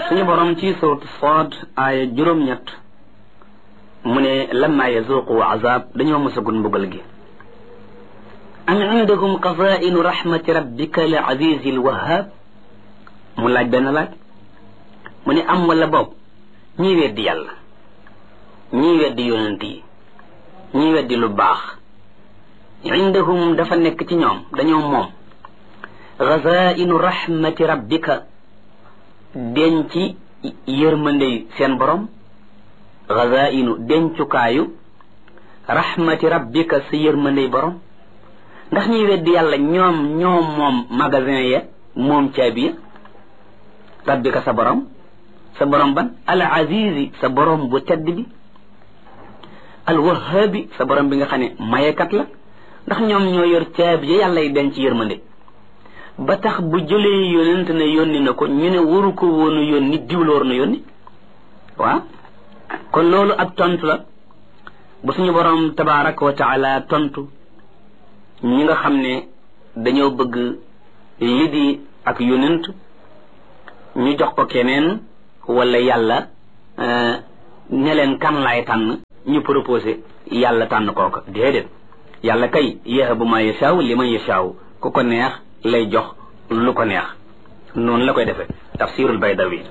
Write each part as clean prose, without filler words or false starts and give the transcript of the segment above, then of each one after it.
suñu borom ci suuratu Saad aaya juróom-ñett mu ne lamma yazuqu azab dañoo mosagul mbugal gi am indahum qazaa'inu rahmati rabbika al azizi al wahhab mu laaj benn laaj mu ne am wala boobu ñii weddi yàlla ñii weddi yonent yi ñii weddi lu baax indahum dafa nekk ci ñoom dañoo moom qazaa'inu rahmati rabbika denc yërmandey seen borom gazainu dencukaayu rahmati rabbika sa yërmandey borom ndax ñuy weddi yàlla ñoom moom magasin ya moom caabi ya rabbika sa borom ban al azizi sa borom bu tedd bi al wahhabi sa borom bi nga xam ne mayekat la ndax ñoom ñoo yor caabi ya yàlla yi denc yërmande ba tax bu jëlee yónent ne yónni na ko ñu ne waru ko woonu yónni diwloor na yónni waaw kon loolu ab tontu la bu suñu borom tabaraka wa taala tontu ñi nga xam ne dañoo bëgg li di ak yónent ñu jox ko keneen wala yàlla ne leen kan laay tànn ñu proposé yàlla tànn kooka déedéet yàlla kay yahabu ma yashaaw liman yashaaw ku ko neex lay jox lu ko neex noonu la koy defee tafsirul baydawi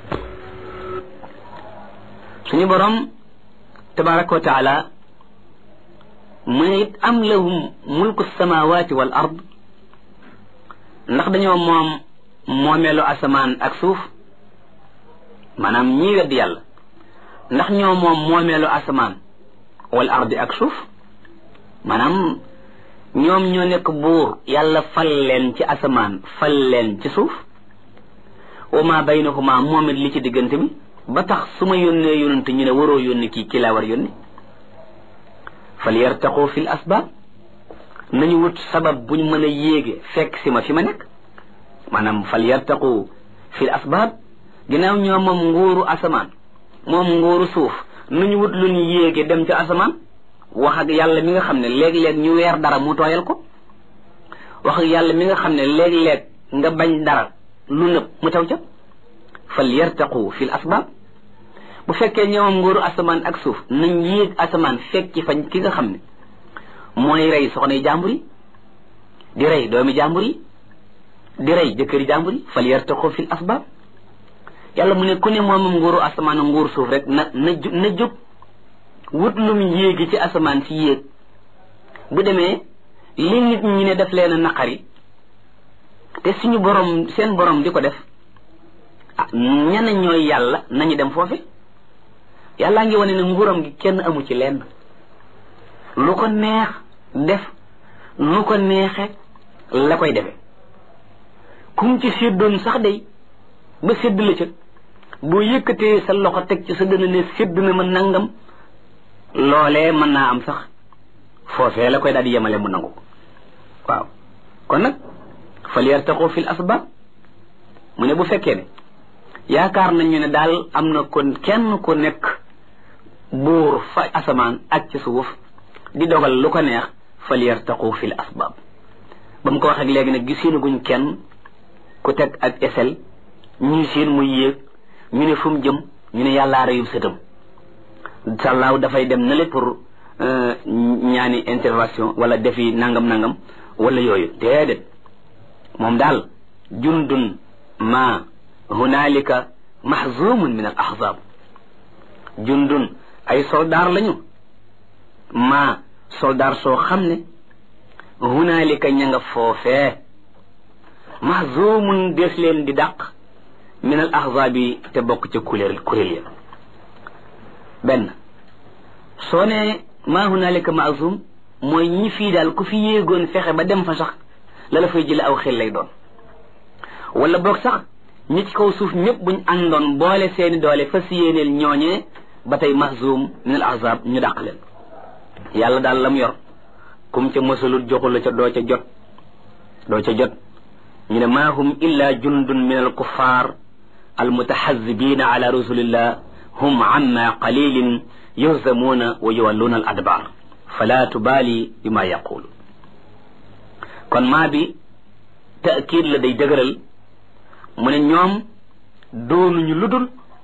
suñu borom tabaraka wa taala mu ne it am lahum mulku samawati wal ard ndax dañoo moom moomeelu asamaan ak suuf maanaam ñii weddi yàlla ndax ñoo moom moomeelu asamaan wal ardi ak suuf maanaam ñoom ñoo nekk buur yàlla fal leen ci asamaan fal leen ci suuf wa ma baynahuma moom it li ci diggante bi ba tax su ma yónnee yónent ñu ne waroo yónni kii laa war yónni fal yartaqu fil asbaab nañu wut sabab buñ mën a yéege fekk si ma fi ma nekk maanaam fal yartaqu fil asbaab ginnaaw ñoo moom nguuru asamaan moom nguuru suuf nañu wut lu ñu yéege dem ca asamaan wax ak yàlla mi nga xam ne léeg-léeg ñu weer dara mu tooyal ko wax ak yàlla mi nga xam ne léeg-léeg nga bañ dara lu nëb mu taw ca fal yartaqu fil asbaab bu fekkee ñoom nguuru asamaan ak suuf nañ yéeg asamaan fekki fañ ki nga xam ne mooy rey soxnay jàmbur yi di rey doomi jàmbur yi di rey jëkkëri jàmbur yi fal yartaqu fil asbaab yàlla mu ne ku ne moomam nguuru asamaan ak nguuru suuf rek na jóg wut lum yéegi ci asamaan si yéeg bu demee li nit ñi ne def leen a naqari te suñu borom seen borom di ko def ñana ñooy yàlla nañu dem foofe yàllaa ngi wane ne nguuram gi kenn amu ci lenn lu ko neex def lu ko neexe la koy defe kum ci séddoon sax day ba sédd la ca boo yëkkatee sa loxo teg ci sa dëna ne sédd na ma nangam loolee mën naa am sax foofee la koy daal di yemale mu nangu ko waaw kon nag fal yartaqu fil asbaab mu ne bu fekkee ne yaakaar nañu ne daal am na kon kenn ku nekk buur fa asamaan ak ci suuf di dogal lu ko neex fal yartaqu fil asbaab ba mu ko wax ak léegi nag giseenu kenn ku teg ak esel ñuy seen muy yéeg ñu ne fu mu jëm ñu ne yàllaa reyub sëtam sàllaaw dafay dem na le pour ñaani intervention wala defi nangam wala yooyu déedéet moom daal jundun ma hunaalika mahzumun min al ahzab jundun ay soldaar lañu ma soldaar soo xam ne hunaalika ña nga foofee mahzumun des leen di dàq min al ahzabi te bokk ca kuréel ya benn soo ne ma hunaalika mahzum mooy ñi fii daal ku fi yéegoon fexe ba dem fa sax la la fay jële aw xel lay doon wala boog sax ñi ci kaw suuf ñëpp buñ àndoon boole seeni doole fas yéeneel ñooñee ba tey mahzum min al ahzab ñu dàq leen yàlla daal lam yor kum ca mësalut joxu la ca doo ca jot ñu ne ma hum illa jundun min al kuffar al mutahazibina ala rasulillah hum amma qalilin yuhzamuuna wa yuwalluuna al adbar fala tubaali bima yaqulu kon maa bi taakid la day dëgëral mu ne ñoom doonuñu ludul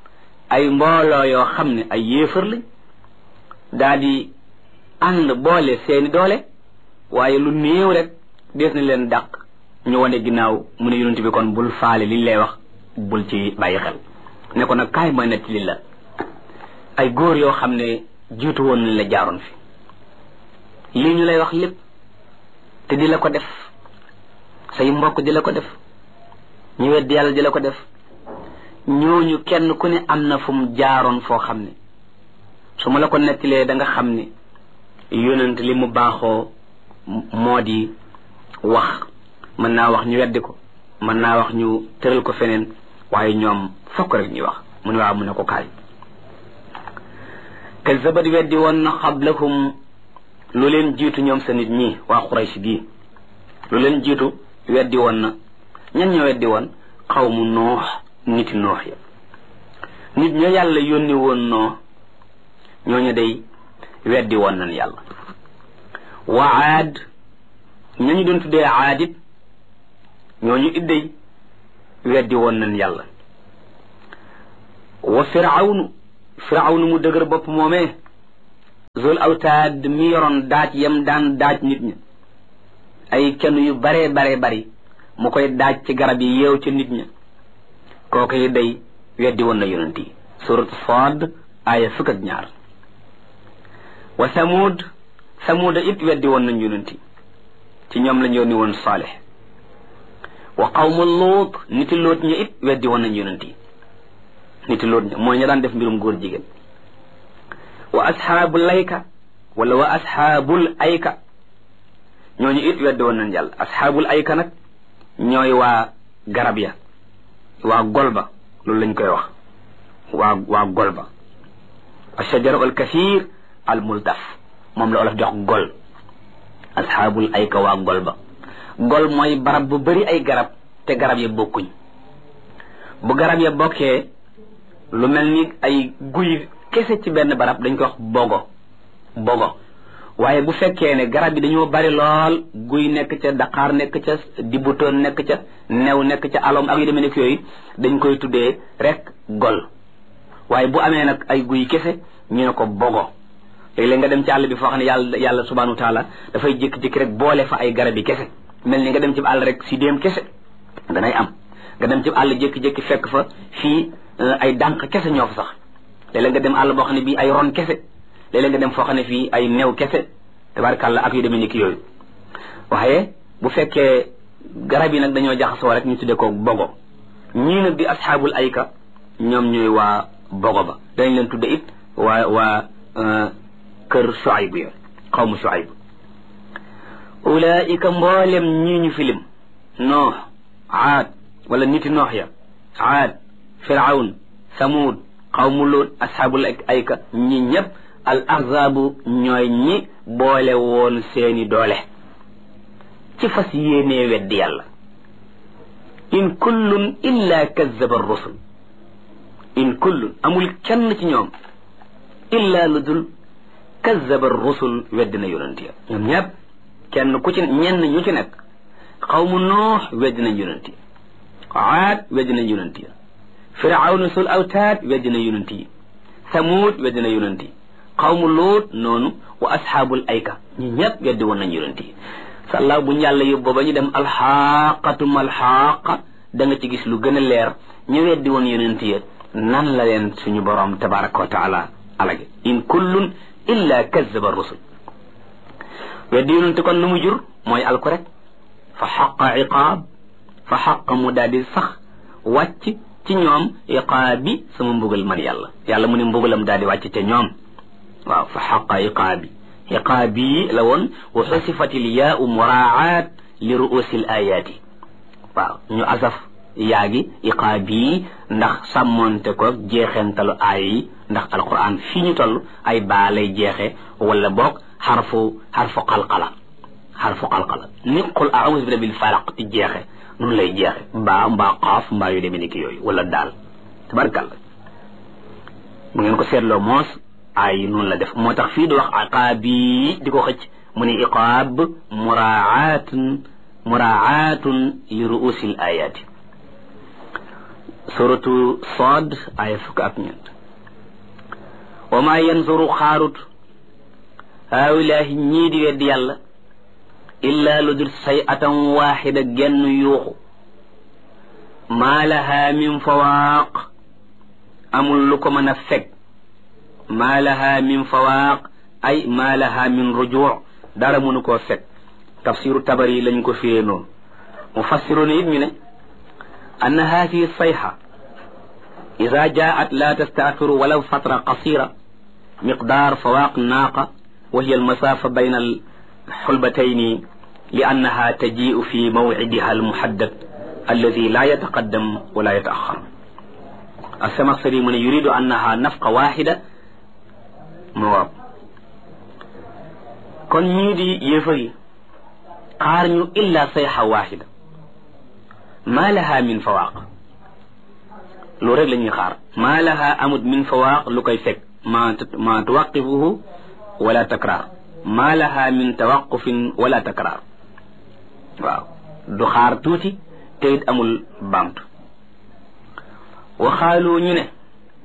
ay mbooloo yoo xam ne ay yéefar lañ daa di ànd boole seeni doole waaye lu néew rek dees na leen dàq ñu wane ginnaaw mu ne yonent bi kon bul faale liñ lay wax bul ci bàyyi xel ne ko nag kaay mooy nett li la ay góor yoo xam ne jiitu woon nañ la jaaroon fi lii ñu lay wax lépp te di la ko def say mbokk di la ko def ñu weddi yàlla di la ko def ñooñu kenn ku ne am na fu mu jaaroon foo xam ne su ma la ko nettilee da nga xam ne yonent li mu baaxoo moo di wax mën naa wax ñu weddi ko mën naa wax ñu tëral ko feneen waaye ñoom fokk rek ñuy wax mu ne waaw mu ne ko kaay kazzabat weddi woon na xablahum lu leen jiitu ñoom sa nit ñi waa Quraysh bii lu leen jiitu weddi woon na ñan ñoo weddi woon xawmu Nuux niti Nuux ya nit ñoo yàlla yónni woon noo ñooñu day weddi woon nañ yàlla wa aad ñañu doon tuddee aadit ñooñu idday weddi woon nañ yàlla wa firawnu mu dëgër bopp moomee zul awtaad mi yoroon daaj yam daan daaj nit ñi ay kenn yu bare bari mu koy daaj ci garab yi yeew ca nit ña kooku yi day weddi woon na yonent yi surat Saad aaya 2 wa samuud it weddi woon nañ yonent yi ci ñoom lañ yónni woon Saalix wa qawmu Luut niti Luut ña it weddi woon nañ yonent yi niti Luut ña mooy ña daan def mbirum góor jigéen wa asxaabul ayka wala wa asxaabul ayka ñooñu it weddi woon nañ yàlla asxaabul ayka nag ñooy waa garab ya waa golba loolu lañ koy wax waa golba ashajaru al kathir al multaf moom la olof jox gol asxaabul ayka waa golba gol mooy barab bu bari ay garab te garab ya bokkuñ bu garab ya bokkee lu mel ni ay guy kese ci benn barab dañ ko wax bogo waaye bu fekkee ne garab yi dañoo bari lool guy nekk ca daqaar nekk ca dibutoon nekk ca new nekk ca alom ak yu demee nekk yooyu dañ koy tuddee rek gol waaye bu amee nag ay guy kese ñu ne ko bogo léeg-léeg nga dem ci àll bi foo xam ne yàlla subhanahu wa taala dafay jékki-jékki rek boole fa ay garab yi kese mel ni nga dem ci àll rek si déem kese danay am nga dem ci àll jékki-jékki fekk fa fii ay dànq kese ñoo fa sax léeg-léeg nga dem àll boo xam ne bii ay ron kese léeg-léeg nga dem foo xam ne fii ay new kese tabarkàlla ak yu demee ni ki yooyu waaye bu fekkee garab yi nag dañoo jaxasoo rek ñu tuddee ko bogo ñii nag di asxaabul ayka ñoom ñooy waa bogo ba dañ leen tudde it waa kër Shuayb ya xawmu Shuayb ulaika mboolem ñii ñu filim noox aad wala niti noox ya aad firawn samud xawmu Luut asxaabul ayka ñi ñëpp al ahzaabu ñooy ñi boole woon seeni doole ci fas yéenee weddi yàlla in kullun illa kazzaba rusul in kullun amul kenn ci ñoom illa lu dul kazzaba rusul weddi na yonent ya ñoom ñëpp kenn ku ci ñenn ñu ci nekk xawmu noox weddi nañ yonent yi aad weddi nañ yonent ya firawna sul awtaad weddi na yonent yi samuud weddi na yonent yi xawmu Luut noonu wa asxaabul ayka ñi ñëpp weddi woon nañ yonent yi sàllaaw bu ñu yàlla yóbboo ba ñu dem alxaaqatu malxaaqa da nga ci gis lu gën a leer ñu weddi woon yonent yi nan la leen suñu borom tabaraka wa taala alage in kullun illa kazzaba rusul weddi yonent kon lu mu jur mooy alku rek fa xaqa iqaab fa xaqa mu daal di sax wàcc ci ñoom iqaabi sama mbugal man yàlla mu ne mbugalam daal di wàcc ca ñoom waaw fa xaqa iqaabi la woon wa xusifatil yaau muraat li ruusil ayaati waaw ñu asaf yaa gi iqaabi ndax sàmmonte ko jeexentalu aaya yi ndax alquran fii ñu toll ay baa lay jeexe wala boog xarfu qalqala ni qul a'uuzu bi rabbil falaq di jeexe noonu lay jeexe mbaa qaaf mbaa yu demee ni ki yooyu wala daal tabarkàlla bu ngeen ko seetloo moos ay noonu la def moo tax fii di wax iqaabi di ko xëcc mu ne iqaab muraatun li ruusil ayaati suratu Saad aya 19 wa maa yanzuru xaarut haawilaahi ñii di weddi yàlla illa lu dul sayatan waaxida genn yuuxu maa laha min fawaaq amul lu ko mën a fekk maa laha min fawaaq ay maa laha min rujuu dara mënu koo fekk tafsiru tabari lañ ko firee noonu mufassiruuna it ñu ne anna haadihi sayha ida jaat la tastaaxiru walaw fatra qasira miqdaar fawaaq naaqa wa hiya almasaafa bayna alxulbatayni li annaha tajiu fi mawcidiha almuhaddad alladi la yataqaddam wala yataaxar alsamaxsari mu ne yuridu annaha nafqa waxida mu waaw kon ñii di yéefar yi xaar ñu illa sayxa waxida ma laha min fawaaq loolu rek la ñuy xaar ma laha amut min fawaaq lu koy fekk ma tuwaqifuhu wala takraar ma laha min tawaqufin wala takraar waaw du xaar tuuti te it amul baamtu waxaalu ñu ne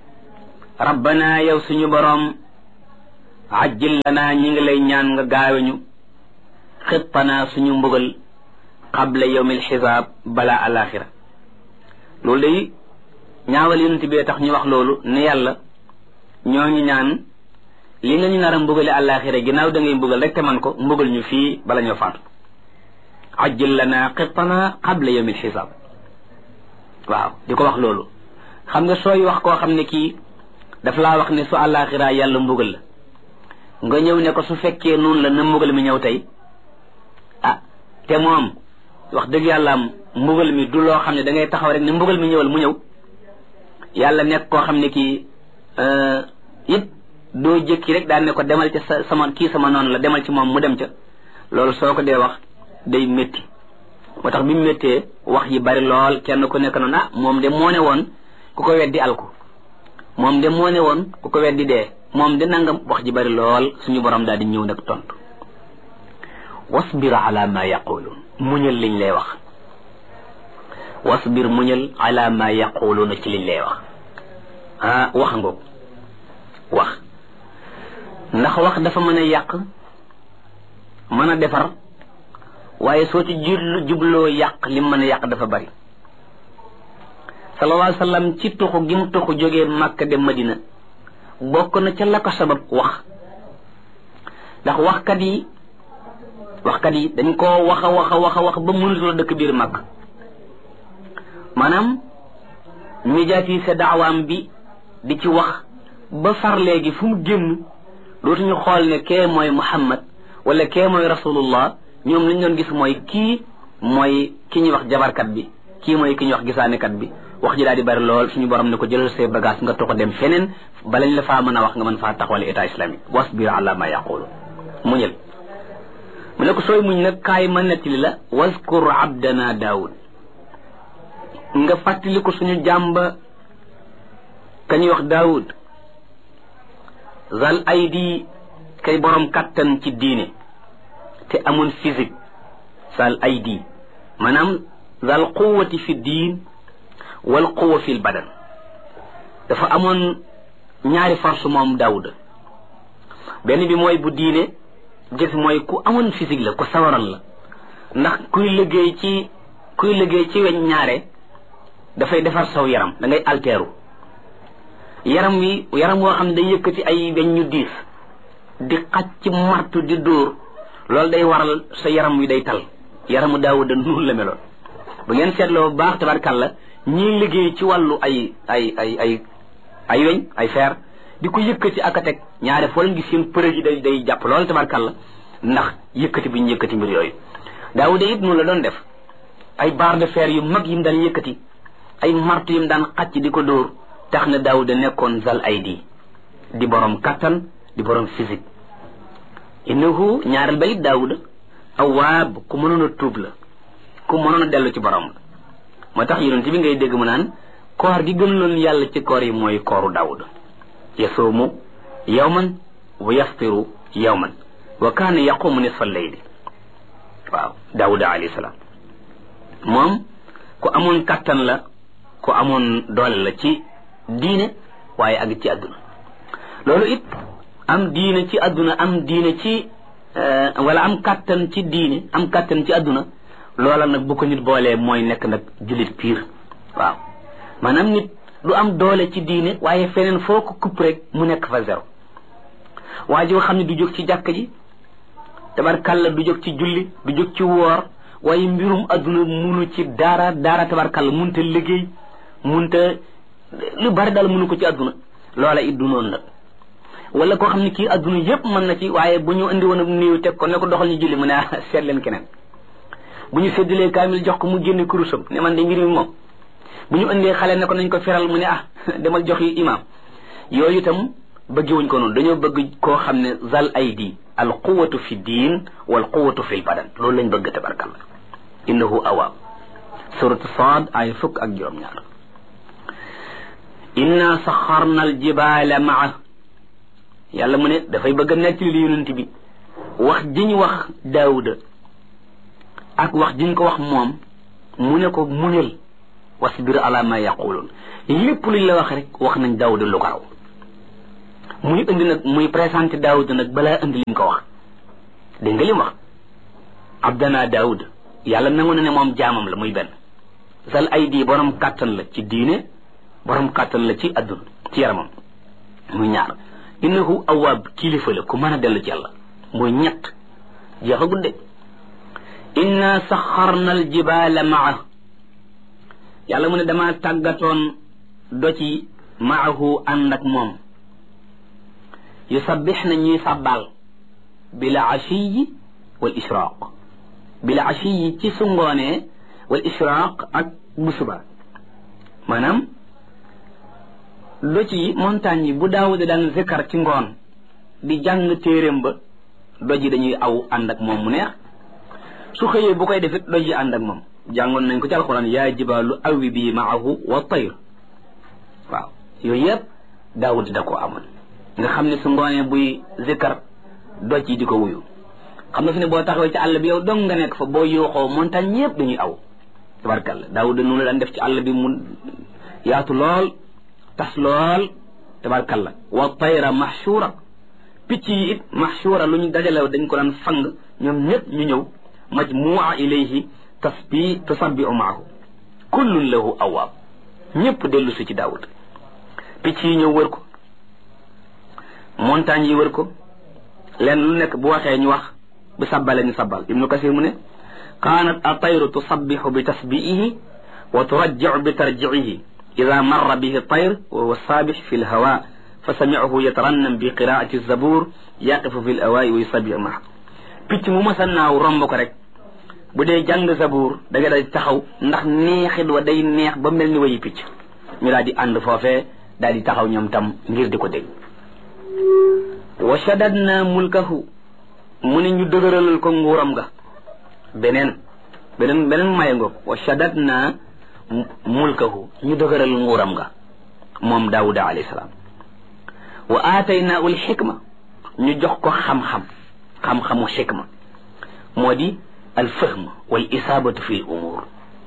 rabbana yow suñu boroom ajjil lana ñi ngi lay ñaan nga gaaweñu xittanaa suñu mbugal qabla yawmil xisaab bala alaxira loolu day ñaawal yonent bi tax ñu wax loolu ne yàlla ñoo ngi ñaan li nga ñu nar a mbugale alaxira ginnaaw da ngay mbugal rek te man ko mbugal ñu fii bala ñoo faatu ajjil lana xittanaa qabla yawmil xisaab waaw di ko wax loolu xam nga sooy wax koo xam ne kii daf laa wax ne su alaxira yàlla mbugal la nga ñëw ne ko su fekkee noonu la na mbugal mi ñëw tey te moom wax dëgg yàlla mbugal mi du loo xam ne da ngay taxaw rek ne mbugal mi ñëwal mu ñëw yàlla nekk koo xam ne kii it doo jëkki rek daan ne ko demal ca sama kii sama noonu la demal ci moom mu dem ca loolu soo ko dee wax day métti moo tax bi mu méttee wax yi bari lool kenn ku nekk noonu moom de moo ne woon ku ko weddi alku moom de moo ne woon ku ko weddi dee moom de nangam wax ji bari lool suñu borom daal di ñëw nag tontu wasbir ala ma yaquluun muñal liñ lay wax wasbir muñal ala ma yaquluuna ci liñ lay wax wax ngoog wax ndax wax dafa mën a yàq mën a defar waaye soo ci jubloo yàq lim mën a yàq dafa bari sallallahu alayhi wa sallam ci tuxu gi mu tuxu jógee Makka dem Madina bokk na ca la ko sabab wax ndax waxkat yi dañ koo wax a wax ba mënutula dëkk biir Makka maanaam médiatiser daawaam bi di ci wax ba far léegi fu mu génn dootuñu xool ne kee mooy Muhammad wala kee mooy rasulullah ñoom lañ doon gis mooy kii mooy ki ñuy wax jabarkat bi kii mooy ki ñuy wax gisaanekat bi wax ji daal di bari lool suñu borom ne ko jëlal say bagage nga toog dem feneen balañ la faa mën a wax nga mën faa taxawal état islamique wasbir ala ma yaqulu muñal mu ne ko sooy muñ nag kaay ma nettali la waskur abdana daawud nga fàttali ko suñu jàmba ka ñuy wax daawud zal aydi kay borom kattan ci diine te amoon physique zal aydi maanaam zal quwwati fi diin wal quwwa fil badan dafa amoon ñaari force moom daawud benn bi mooy bu diine jëf mooy ku amoon physique la ku sawaral la ndax kuy liggéey ci weñ ñaare dafay defar saw yaram da ngay alteeru yaram woo xam ne day yëkkati ay weñ ñu diis di xaj ci martu di dóor loolu day waral sa yaram wi day tal yaramu daawuda noonu la meloon bu ngeen seetloo bu baax tabarkàlla ñii liggéey ci wàllu ay weñ ay fer di ko yëkkati ak a teg ñaare foo leen gis seen përëg yi day jàpp lool tabarkàlla ndax yëkkati bi ñu yëkkati mbir yooyu daawuda it noonu la doon def ay barre de fer yu mag yi mu daan yëkkati ay martu yi mu daan xacc di ko dóor tax na daawuda nekkoon zal aydi di borom kattan di borom physique innahu ñaareel ba it daawuda awaab ku mënoon a tuub la ku mënoon a dellu ci borom la moo tax yonent bi ngay dégg mu naan koor gi gën loon yàlla ci koor yi mooy kooru daawuda yasuumu yawman wa yaftiru yawman wa kaana yaqumu nisfa layli waaw daawuda alayhi salaam moom ku amoon kattan la ku amoon doole la ci diine waaye ak ci àdduna loolu it am diine ci adduna am diine ci wala am kàttan ci diine am kàttan ci adduna loola nag bu ko nit boolee mooy nekk nag jullit piir waaw maanaam nit du am doole ci diine waaye feneen foo ko kupp rek mu nekk fa zéro waa ji xam ne du jóg ci jàkk ji tabarkalla du jóg ci julli du jóg ci woor waaye mbirum adduna munu ci dara tabarkalla munta liggéey munta lu bari daal munu ko ci adduna loola it du noonu nag wala koo xam ne kii adduna yépp mën na ci waaye bu ñu indi woon néew teg ko ne ko doxal ñu julli mu ne seet leen keneen bu ñu séddalee kaamil jox ko mu génne kurusam ne man de mbir mi moom bu ñu indee xale ne ko nañ ko feral mu ne demal jox yi imaam yooyu itam bëggewuñ ko noonu dañoo bëgg koo xam ne zal aydi al quwatu fi diin wal quwatu fi l badan loolu lañ bëgg tabarkalla innahu awaab suratu Saad ay fukk ak juróom-ñaar inna saxarna al jibaala maa yàlla mu ne dafay bëgg a nettali li yonent bi wax jiñ wax daawuda ak wax jiñ ko wax moom mu ne ko muñal wasbir ala ma yaqulun lépp luñ la wax rek wax nañ daawuda lu ko raw muy indi nag muy présenté daawuda nag balaa indi liñ ko wax dégg nga lim wax abdana daawuda yàlla nangu na ne moom jaamam la muy benn zal aydi borom kàttan la ci diine borom kàttan la ci adduna ci yaramam muy ñaar innahu awaab kilifa la ku mën a dellu ci yàlla muy ñett jeexa gudde inna saxarna al jibaala maa yàlla mu ne dama tàggatoon doci maahu ànd ak moom yusabbix na ñuy sàbbaal bila ashiyi wal ishraq bila ashiyi ci su ngoonee wal ishraq ak bu suba maanaam doci yi montagne yi bu daawuda daan zikkar ci ngoon di jàng téeréem ba doj yi dañuy aw ànd ak moom mu neex su xëyee bu koy defit doj yi ànd ak moom jàngoon nañ ko ci alxuraan yaa jibaalu awi bi maahu wa tayr waaw yooyu yëpp daawud da ko amoon nga xam ne su ngoonee buy zikkar doj yi di ko wuyu xam nga fi ne boo taxawee ci àll bi yow dong nga nekk fa boo yooxoo montagne yëpp dañuy aw tabarkalla daawud noonu la daan def ci àll bi mu yaatu lool tas lool tabarkalla wa tayra mahshura picc yi it mahshura lu ñu dajalew dañ ko daan fang ñoom ñëpp ñu ñëw majmu'a ilayhi tusabbihu maahu kullun lahu awaab ñëpp dellu si ci daawud picc yi ñëw wër ko montagne yi wër ko leen lu nekk bu waxee ñu wax bu sabbale ñu sabbal ibnu kasir mu ne kaanat atayru tusabbihu bi tasbi'ihi wa turajji'u bi tarji'ihi ida marra bihi tayr wa huwa saabix fi lhawa fa sami'ahu yatarannam bi qiraati zabur yaqifu fi l awaa'i wa yusabbihu maahu picc mu masa naaw romb ko rek bu dee jàng zabuur da nga daal taxaw ndax neexit wa day neex ba mel ni wayi picc ñu daal di ànd foofee daal di taxaw ñoom tam ngir di ko dégg wa shaddadna mulkahu mu ne ñu dëgëralal ko nguuram ga beneen maye ngoog wa shaddadna mulkahu ñu dëgëral nguuram ga moom daawuda alayhi salaam wa aataynaahu al xikma ñu jox ko xam-xamu xikma moo di al fahm wal isaabatu fi l umuur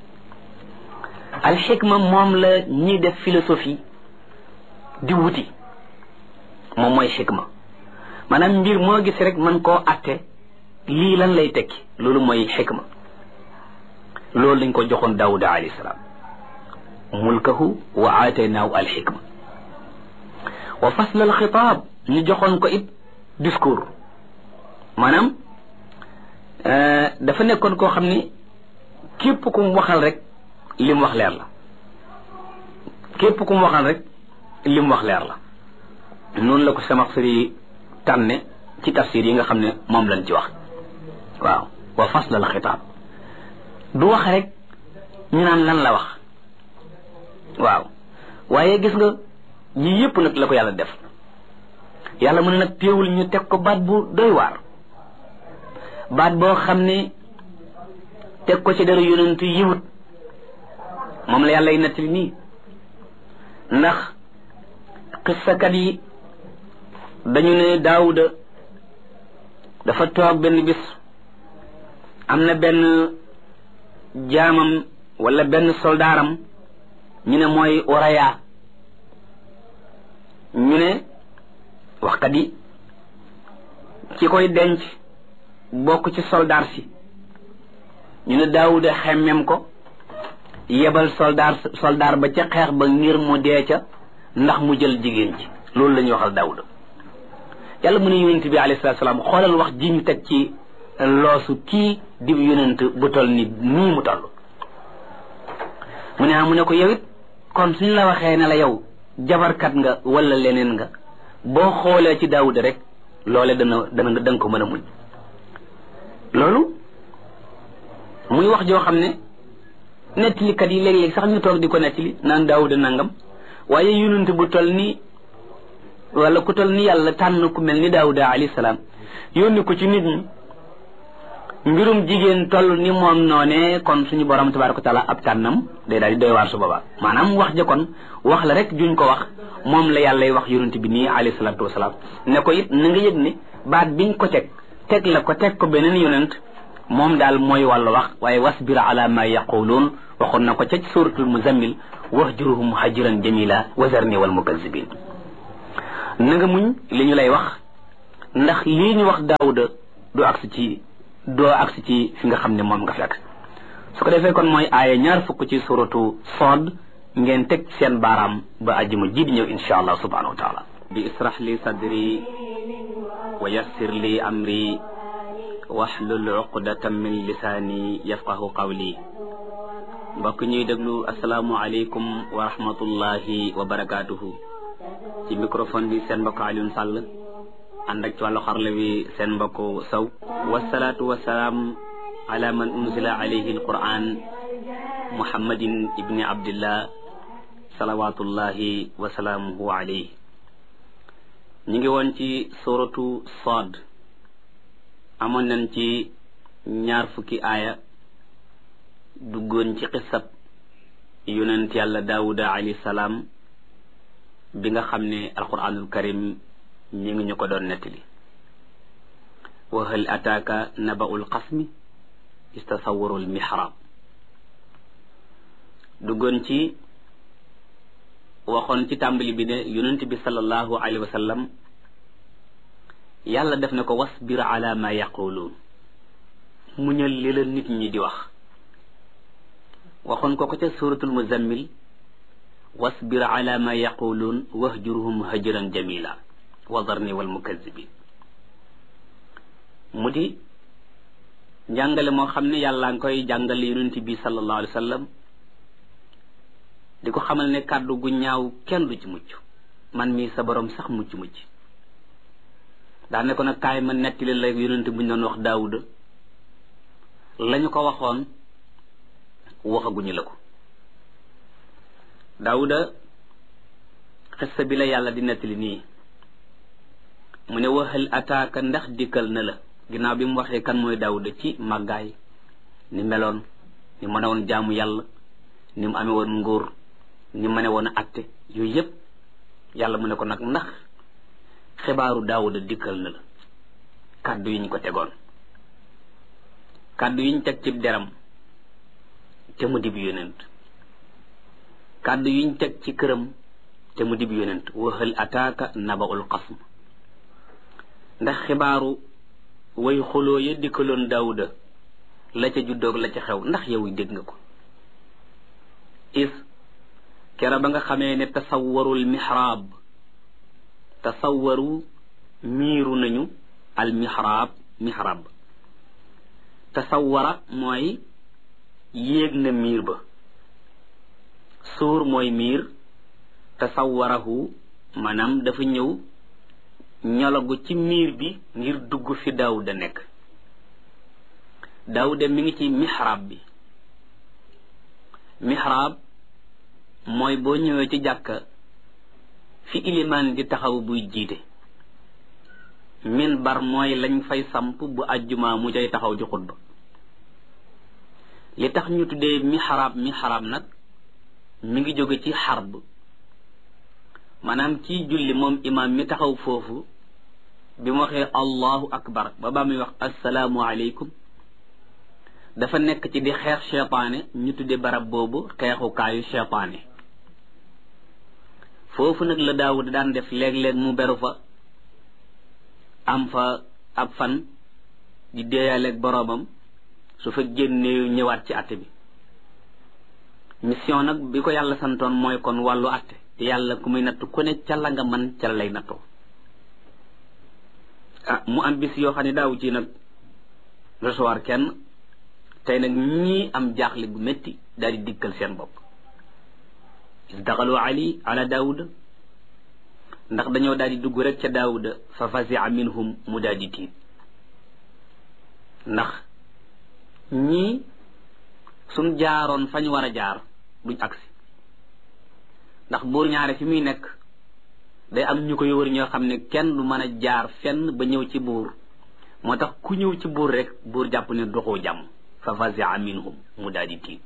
al xikma moom la ñiy def philosophie di wuti moom mooy xikma maanaam mbir moo gis rek mën koo atte lii lan lay tekki loolu mooy xikma loolu lañ ko joxoon daawuda alayhi salaam mulkahu wa aataynaahu al xikma wa fasl al xitaab ñu joxoon ko it discours maanaam dafa nekkoon koo xam ni képp ku mu waxal rek li mu wax leer la képp ku mu waxal rek li mu wax leer la noonu la ko Samaxsari tànne ci tafsir yi nga xam ne moom lañ ci wax waaw wa fasl al xitaab du wax rek ñu naan lan la wax waaw waaye gis nga yii yëpp nag la ko yàlla def yàlla mën nag téewul ñu teg ko baat bu doy waar baat boo xam ne teg ko ci dara yonentu yiwut moom la yàlla y nettali nii ndax xissakat yi dañu ne daawuda dafa toog benn bis am na benn jaamam wala benn soldaaram ñu ne mooy Uraya ñu ne waxkat yi ci koy denc bokk ci soldaar si ñu ne Daawuda xemmem ko yebal soldaar ba ca xeex ba ngir mu dee ca ndax mu jël jigéen ji loolu la ñuy waxal Daawuda yàlla mu ne yonent bi alayhi salaatu salaam xoolal wax ji ñu teg ci loosu kii dib yonent bu toll ni nii mu toll mu ne ko yow it kon suñ la waxee ne la yow jabarkat nga wala leneen nga boo xoolee ci Daawuda rek loole danga ko mën a muñ loolu muy wax joo xam ne nettalikat yi léeg-léeg sax ñu toog di ko nettali naan Daawuda nangam waaye yonent bu toll ni wala ku toll ni yàlla tànn ku mel ni Daawuda alayhi salaam yónni ko ci nit ñi mbirum jigéen toll ni moom noonee kon suñu borom tabaaraka wa taala ab tànnam day daal di doy waar su boobaa maanaam wax ja kon wax la rek juñ ko wax moom la yàllay wax yonent bi nii alayhi salaatu wasalaam ne ko it na nga yëg ne baat biñ ko teg la ko teg ko beneen yonent moom daal mooy wàllu wax waaye wasbir ala ma yaquluun waxoon na ko ca suratul muzammil wahjurhum hajran jamila wazarni wal mukazzibin na nga muñ li ñu lay wax ndax lii ñu wax Daawuda doo agsi ci fi nga xam ne moom nga fekk su ko defee kon mooy aaya 20 ci suratu Saad ngeen teg seen baaraam ba àjjuma ji di ñëw insha allah subhanahu wa taala bi israh li sadri wa yassir li amri wahlul uqdatan min lisaani yafqahu qawli mbokk ñuy déglu asalaamu aleykum wa rahmatullahi wa barakaatuhu ci microphone bi seen mbokk Alioune Sall ànd ak ci wàllu xarala wi seen mbokk Sow wasalaatu wasalaam ala man unzila alayhi alquran muhammadin ibni abdillah salawatullahi wasalaamuhu alayhi ñu ngi woon ci suratu Saad amoon nañ ci 20 aaya duggoon ci xisab yonent yàlla Daawuda alayhi salaam bi nga xam ne alquranul karim ñi ngi ñu ko doon nettali wa hal ataaka naba'ul qasmi istasawwarul mihrab duggoon ci waxoon ci tàmbali bi ne yonent bi sallallahu alayhi wa sallam yàlla def na ko wasbir ala ma yaquluun muñal li la nit ñi di wax waxoon ko ca suratul muzammil wasbir ala ma yaquluun wahjurhum hajran jamila wadarni wal mukazzibin mu di njàngale moo xam ne yàlla nga koy jàngale yonent bi sallallahu alayhi wa sallam di ko xamal ne kàddu gu ñaaw kenn du ci mucc man mii sa borom sax mucc daa ne ko nag kaay ma nettali la yonent bu ñu doon wax Daawuda lañu ko waxoon waxaguñu la ko Daawuda xissa bi la yàlla di nettali nii mu ne waxal ataaka ndax dikkal na la ginnaaw bi mu waxee kan mooy Daawuda ci màggaay ni meloon ni mën a woon jaamu yàlla ni mu amee woon nguur ni mu mëne woon a atte yooyu yëpp yàlla mu ne ko nag ndax xibaaru Daawuda dikkal na la kàddu yi ñu ko tegoon kàddu yi ñu teg ci deram te mu dib yonent kàddu yi ñu teg ci këram te mu dib yonent waxal ataaka naba'ul qasm ndax xibaaru way xuloo ya dikkaloon Daawuda la ca juddoog la ca xew ndax yow dégg nga ko is kera ba nga xamee ne tasawwarul mihrab tasawwaru miiru nañu al mihrab tasawwara mooy yéeg na miir ba suur mooy miir tasawwarahu maanaam dafa ñëw ñologu ci miir bi ngir dugg fi Daawuda nekk Daawuda mi ngi ci mihrab bi mihrab mooy boo ñëwee ci jàkka fi ilimaan di taxaw buy jiite minbar mooy lañ fay samp bu àjjuma mu cay taxaw di xutba li tax ñu tuddee mihrab nag mi ngi jóge ci xarb maanaam ci julli moom imaam mi taxaw foofu bi mu waxee allahu akbar ba muy wax assalaamu aleykum dafa nekk ci di xeex cheytaane ñu tudde barab boobu xeexukaayu cheytaane foofu nag la Daawuda daan def léeg-léeg mu beru fa am fa ab fan di deeyaaleeg boroomam su fa génnee ñëwaat ci àtte bi mission nag bi ko yàlla santoon mooy kon wàllu àtte te yàlla ku muy natt ku ne ca la nga man ca la lay nattoo mu am bis yoo xam ne daaw ci nag recevoir kenn tey nag ñii am jaaxle bu métti daal di dikkal seen bopp isdaxalu ala daawuda ndax dañoo daal di dugg rek ca daawuda fa fasia minhum mu daal di tiit ndax ñii suñ jaaroon fañ war a jaar duñ agsi ndax buur ñaare fi muy nekk day am ñu ko wër ñoo xam ne kenn du mën a jaar fenn ba ñëw ci buur moo tax ku ñëw ci buur rek buur jàpp ne doxoo jàmm fa fasia minhum mu daal di tiit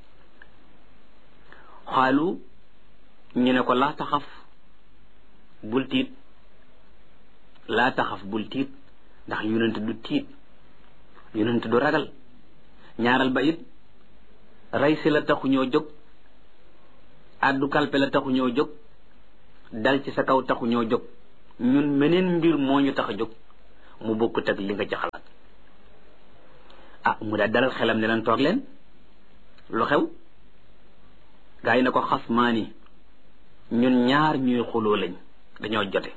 xaalu ñu ne ko laa taxaf bul tiit laa taxaf bul tiit ndax yonent du tiit yonent du ragal ñaaral ba it rey si la taxu ñoo jóg addu kalpe la taxu ñoo jóg dal ci sa kaw taxu ñoo jóg ñun meneen mbir moo ñu tax a jóg mu bokkut ak li nga ci xalaat mu daal dalal xelam ne leen toog leen lu xew gaa yi ne ko xasmaani ñun ñaar ñuy xuloo lañ dañoo jote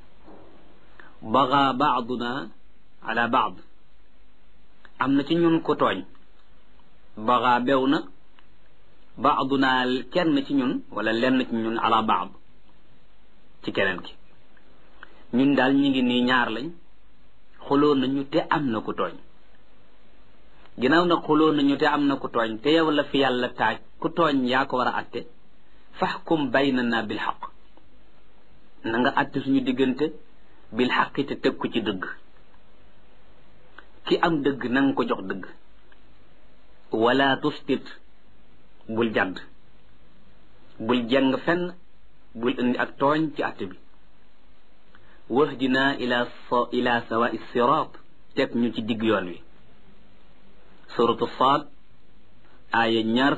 baga baaduna ala baad am na ci ñun ko tooñ baga bew na baaduna kenn ci ñun wala lenn ci ñun ala baad ci keneen ki ñun daal ñu ngi nii ñaar lañ xuloo nañu te am na ku tooñ ginnaaw na xuloo nañu te am na ku tooñ te yow la fi yàlla taaj ku tooñ yaa ko war a atte faxkum baynana bil xaq na nga atte suñu diggante bil xaqi te teg ko ci dëgg ki am dëgg na nga ko jox dëgg wala tustit bul jadd bul jeng fenn bul indi ak tooñ ci atte bi wahdina ila sawa'i sirat teg ñu ci digg yoon wi suratu Saad aaya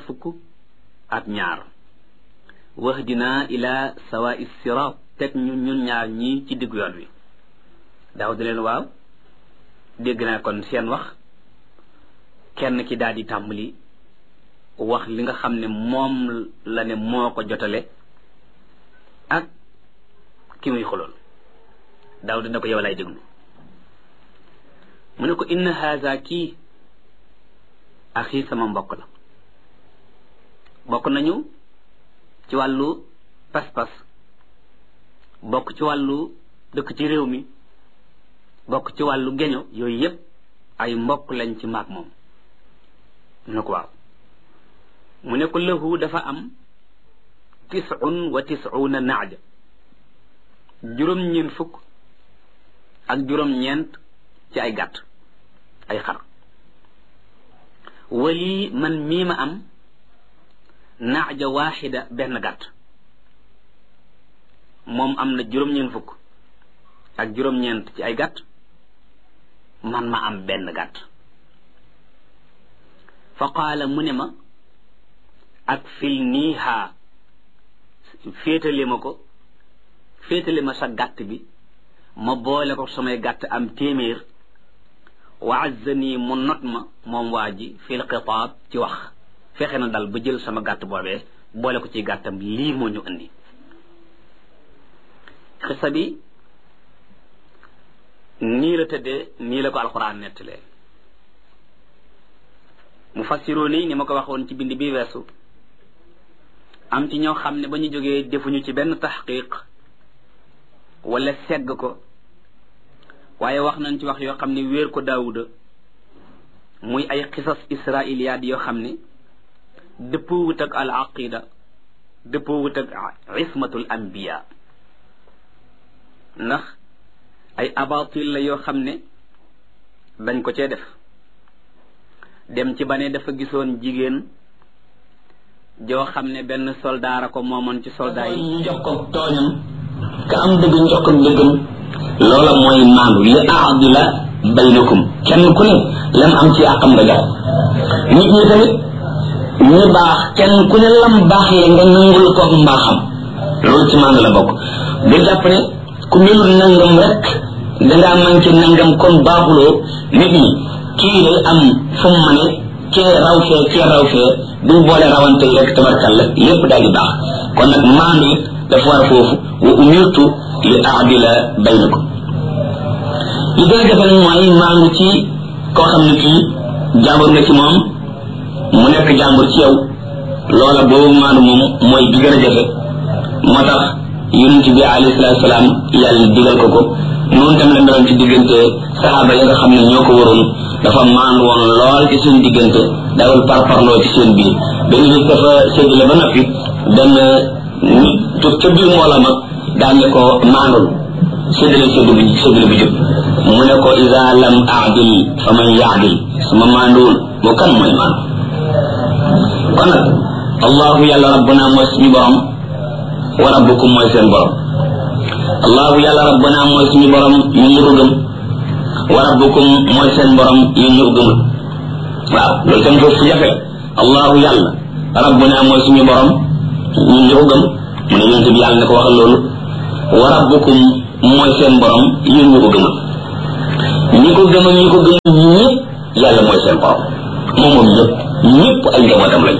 22 wahdina ila sawa'i sirat teg ñu ñun ñaar ñii ci digg yoon wi daaw di leen waaw dégg naa kon seen wax kenn ki daal di tàmbali wax li nga xam ne moom la ne moo ko jotale ak ki muy xulool daaw dina ko yow lay déglu mu ne ko inna haza kii axi sama mbokk la bokk nañu ci wàllu pas-pas bokk ci wàllu dëkk ci réew mi bokk ci wàllu geño yooyu yépp ay mbokk lañ ci maag moom mu ne ko waaw mu ne ko lahu dafa am 99 naaja juróom-ñeent fukk ak juróom-ñeent ci ay gàtt ay xar wali man mii ma am naaja waaxida benn gàtt moom am na juróom-ñeent fukk ak juróom-ñeent ci ay gàtt man ma am benn gàtt fa qaala mu ne ma ak fil niiha féetale ma sa gàtt bi ma boole ko samay gàtt am téeméer wa azzani mu not ma moom waa ji fil xitaab ci wax fexe na dal ba jël sama gàtt boobee boole ko ci gàttam lii moo ñu indi xisa bi nii la tëddee nii la ko alxuraan nettalee mu fassiroo ni ma ko waxoon ci bind bi weesu am ci ñoo xam ne ba ñu jógee defuñu ci benn taxqiq wala segg ko waaye wax nañ ci wax yoo xam ne wéer ko daawuda muy ay xisas israiliyaat yoo xam ne dëppoo wut ak al aqida dëppoo wut ak ismatul anbiya ndax ay abatil la yoo xam ne dañ ko cee def dem ci ba ne dafa gisoon jigéen joo xam ne benn soldaara ko moomoon ci soldat yi ñu jox ko tooñam ka am dëgg ñu jox ko dëggam loola mooy maandu li aadila baynakum kenn ku ne lam am ci àqam nga jox nit ñi tamit ñu baax kenn ku ne lam baax le nga nangul ko mbaaxam loolu ci maandu la bokk du jàpp ne ku melul nangam rek dangaa man ci nangam kon baaxuloo nit ñi kii day am fu mu mane kee raw fee duñ boole rawante rek tabarkalla lépp daal di baax kon nag maandu it dafa war foofu wa umirtu li aadila baynakum li gën a jafe nag mooy maandu ci koo xam ne kii jàmbur nga ci moom mu nekk jàmbur ci yow loola boobu maandu moom mooy bi gën a jafe moo tax yonent bi alayhi salaatu salaam yàlla digal ko noonu tam la meloon ci diggante saxaaba yi nga xam ne ñoo ko waroon dafa maandu woon lool ci seen diggante dawal parparloo ci seen biir benn bis dafa séddale ba noppi benn nit tut ca biir mbooloo ma daañu ko maandul séddale bu jub mu ne ko iza lam aadil fa man yaadil suma maanduwul moo kan mooy maandu kon nag allahu yàlla rabbuna mooy suñu borom wa rabbukum mooy seen borom allahu yàlla rabbuna mooy suñu borom ñu ñu ko gëm wa rabbukum mooy seen borom ñu ñu ko gëmul waaw loolu tam foofu jafe allahu yàlla rabbuna mooy suñu borom ñu ñu ko gëm mu ne yonent bi yàlla ne ko waxal loolu wa rabbukum mooy seen borom yéen ñu ko gëmul ñi ko gëm ñi ko gëm ñëpp yàlla mooy seen borom moom ñëpp ay njabootam lañ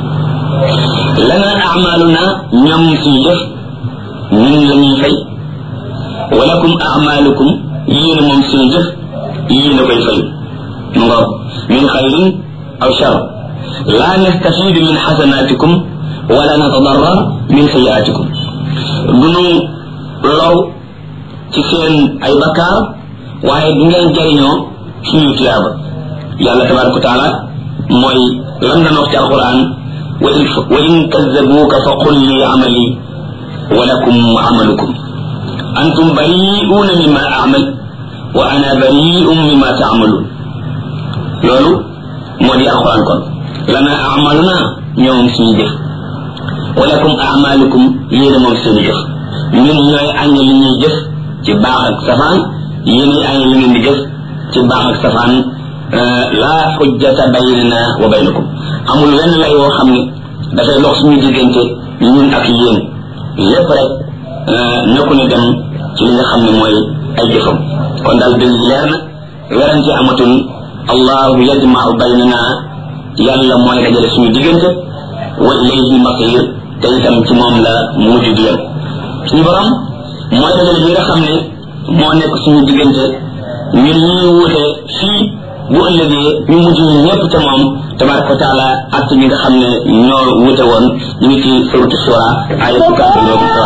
lana a'maluna ñoom suñu jëf ñun la ñuy fay walakum a'malukum yéen moom suñu jëf yéen a koy fay mu nga min xayrin aw shar la nastafidu min xasanatikum wala natadarrar min sayiatikum duñu low ci seen ay bakkaar waaye du ngeen jariñoo suñu tiyaaba yàlla tabaraka wa taala mooy lam na wax ci alquran wa in kazzabuka fa qul li amali wa lakum amalukum antum bari'una mimma a'mal wa ana bari'un mimma ta'malun loolu moo di alquran kon lana a'maluna ñoom suñu jëf wa lakum a'malukum yéen moom seen jëf ñun ñooy añ li ñuy jëf ci baax ak safaan yéen añ li ngeen di jëf ci baax ak safaan la hujjata baynana wa baynakum amul wenn lay woo xam ne dafay dox suñu diggante ñun ak yéen lépp rek nekku ne dem ci li nga xam ne mooy ay jëfam kon daal dëgg leer na werante amatul allahu yajma'u baynana yàlla mooy dajale suñu diggante wa ilayhi masir te itam ci moom la mujj di yem suñu borom mooy dajale bi nga xam ne moo nekk suñu diggante ñun ñuy wuute fii bu ëllëgee ñu mujj ñu ñëpp ca moom tabaraka wa taala at ñi nga xam ne ñoo wuute woon ñu ngi ci suratu shura ay